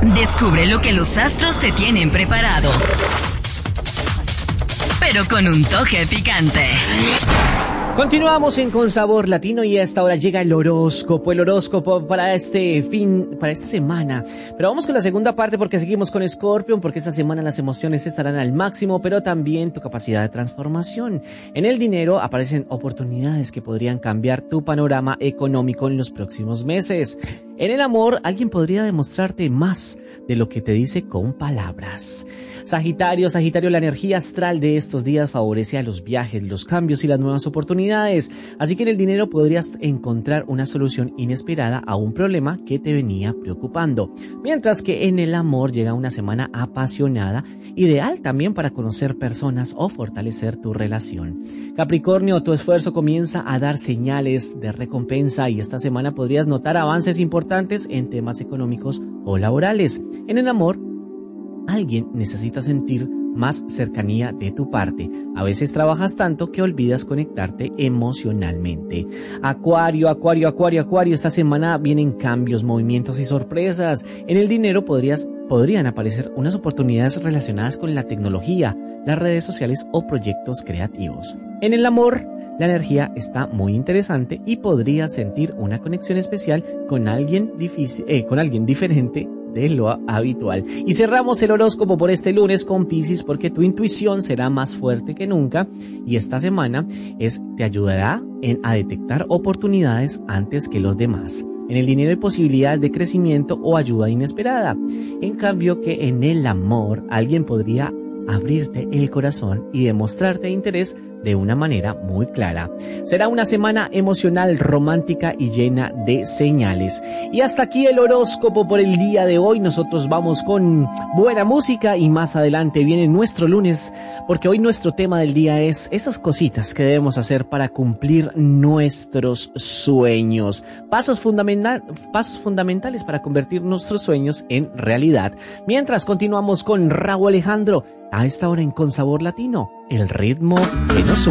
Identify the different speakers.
Speaker 1: Descubre lo que los astros te tienen preparado, pero con un toque picante.
Speaker 2: Continuamos en Con Sabor Latino y a esta hora llega el horóscopo para esta semana. Pero vamos con la segunda parte porque seguimos con Escorpión, porque esta semana las emociones estarán al máximo, pero también tu capacidad de transformación. En el dinero aparecen oportunidades que podrían cambiar tu panorama económico en los próximos meses. En el amor, alguien podría demostrarte más de lo que te dice con palabras. Sagitario, la energía astral de estos días favorece a los viajes, los cambios y las nuevas oportunidades. Así que en el dinero podrías encontrar una solución inesperada a un problema que te venía preocupando. Mientras que en el amor llega una semana apasionada, ideal también para conocer personas o fortalecer tu relación. Capricornio, tu esfuerzo comienza a dar señales de recompensa y esta semana podrías notar avances importantes en temas económicos o laborales. En el amor, alguien necesita sentir más cercanía de tu parte. A veces trabajas tanto que olvidas conectarte emocionalmente. Acuario, esta semana vienen cambios, movimientos y sorpresas. En el dinero podrían aparecer unas oportunidades relacionadas con la tecnología, las redes sociales o proyectos creativos. En el amor, la energía está muy interesante y podrías sentir una conexión especial con alguien diferente de lo habitual. Y cerramos el horóscopo por este lunes con Piscis, porque tu intuición será más fuerte que nunca y esta semana te ayudará a detectar oportunidades antes que los demás. En el dinero hay posibilidades de crecimiento o ayuda inesperada. En cambio que en el amor alguien podría abrirte el corazón y demostrarte interés de una manera muy clara. Será una semana emocional, romántica y llena de señales. Y hasta aquí el horóscopo por el día de hoy. Nosotros vamos con buena música y más adelante viene nuestro lunes, porque hoy nuestro tema del día es esas cositas que debemos hacer para cumplir nuestros sueños. Pasos fundamentales para convertir nuestros sueños en realidad. Mientras continuamos con Rauw Alejandro, a esta hora en Con Sabor Latino, el ritmo que nos